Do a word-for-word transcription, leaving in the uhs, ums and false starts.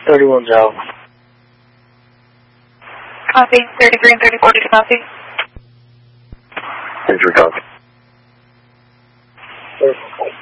thirty-one Java. Copy. thirty-three and thirty-four, did you copy? Thanks for copy. Perfect.